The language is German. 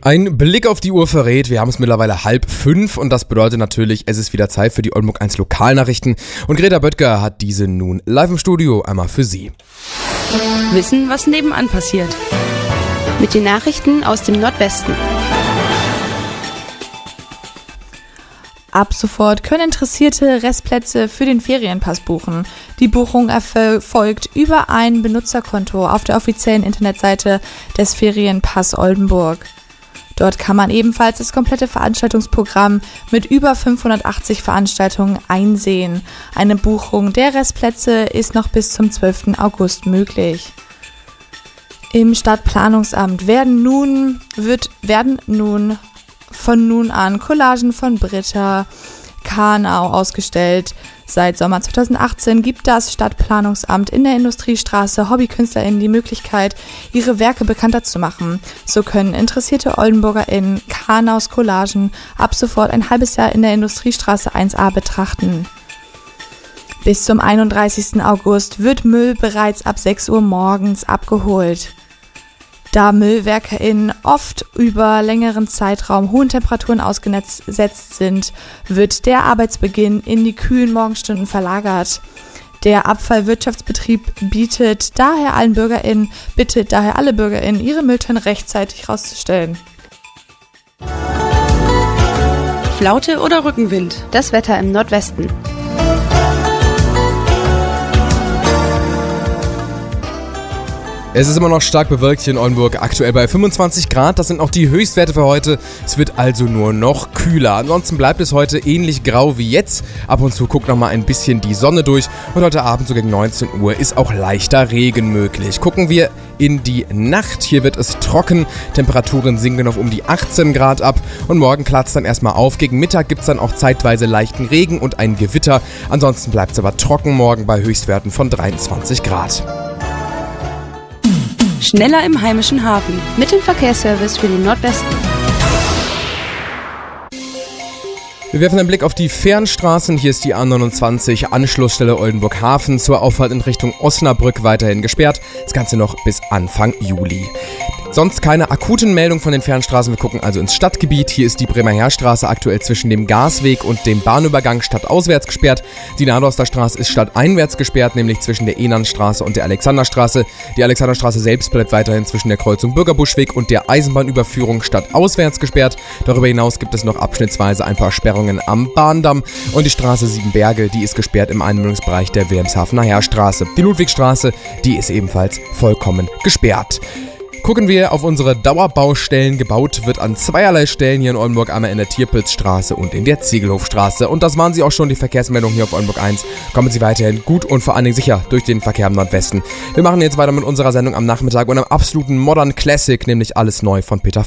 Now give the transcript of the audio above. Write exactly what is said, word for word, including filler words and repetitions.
Ein Blick auf die Uhr verrät, wir haben es mittlerweile halb fünf und das bedeutet natürlich, es ist wieder Zeit für die Oldenburg eins Lokalnachrichten und Greta Böttger hat diese nun live im Studio einmal für Sie. Wissen, was nebenan passiert. Mit den Nachrichten aus dem Nordwesten. Ab sofort können Interessierte Restplätze für den Ferienpass buchen. Die Buchung erfolgt über ein Benutzerkonto auf der offiziellen Internetseite des Ferienpass Oldenburg. Dort kann man ebenfalls das komplette Veranstaltungsprogramm mit über fünfhundertachtzig Veranstaltungen einsehen. Eine Buchung der Restplätze ist noch bis zum zwölften August möglich. Im Stadtplanungsamt werden nun, wird, werden nun von nun an Collagen von Britta Karnau ausgestellt. Seit Sommer zweitausendachtzehn gibt das Stadtplanungsamt in der Industriestraße HobbykünstlerInnen die Möglichkeit, ihre Werke bekannter zu machen. So können interessierte OldenburgerInnen Karnaus Collagen ab sofort ein halbes Jahr in der Industriestraße eins a betrachten. Bis zum einunddreißigsten August wird Müll bereits ab sechs Uhr morgens abgeholt. Da MüllwerkerInnen oft über längeren Zeitraum hohen Temperaturen ausgesetzt sind, wird der Arbeitsbeginn in die kühlen Morgenstunden verlagert. Der Abfallwirtschaftsbetrieb bietet daher allen BürgerInnen, bittet daher alle BürgerInnen, ihre Mülltonnen rechtzeitig rauszustellen. Flaute oder Rückenwind? Das Wetter im Nordwesten. Es ist immer noch stark bewölkt hier in Oldenburg, aktuell bei fünfundzwanzig Grad, das sind auch die Höchstwerte für heute. Es wird also nur noch kühler. Ansonsten bleibt es heute ähnlich grau wie jetzt. Ab und zu guckt noch mal ein bisschen die Sonne durch und heute Abend so gegen neunzehn Uhr ist auch leichter Regen möglich. Gucken wir in die Nacht, hier wird es trocken, Temperaturen sinken auf um die achtzehn Grad ab und morgen klart es dann erstmal auf. Gegen Mittag gibt es dann auch zeitweise leichten Regen und ein Gewitter. Ansonsten bleibt es aber trocken morgen bei Höchstwerten von dreiundzwanzig Grad. Schneller im heimischen Hafen. Mit dem Verkehrsservice für den Nordwesten. Wir werfen einen Blick auf die Fernstraßen. Hier ist die A neunundzwanzig, Anschlussstelle Oldenburg Hafen, zur Auffahrt in Richtung Osnabrück weiterhin gesperrt. Das Ganze noch bis Anfang Juli. Sonst keine akuten Meldungen von den Fernstraßen. Wir gucken also ins Stadtgebiet. Hier ist die Bremerheerstraße aktuell zwischen dem Gasweg und dem Bahnübergang stadtauswärts gesperrt. Die Nahdorster Straße ist stadteinwärts gesperrt, nämlich zwischen der Enanstraße und der Alexanderstraße. Die Alexanderstraße selbst bleibt weiterhin zwischen der Kreuzung Bürgerbuschweg und der Eisenbahnüberführung stadtauswärts gesperrt. Darüber hinaus gibt es noch abschnittsweise ein paar Sperrungen am Bahndamm. Und die Straße Siebenberge, die ist gesperrt im Einmündungsbereich der Wilhelmshavener Heerstraße. Die Ludwigstraße, die ist ebenfalls vollkommen gesperrt. Gucken wir auf unsere Dauerbaustellen. Gebaut wird an zweierlei Stellen hier in Oldenburg, einmal in der Tierpilzstraße und in der Ziegelhofstraße. Und das waren sie auch schon, die Verkehrsmeldungen hier auf Oldenburg eins. Kommen Sie weiterhin gut und vor allen Dingen sicher durch den Verkehr im Nordwesten. Wir machen jetzt weiter mit unserer Sendung am Nachmittag und einem absoluten Modern Classic, nämlich Alles neu von Peter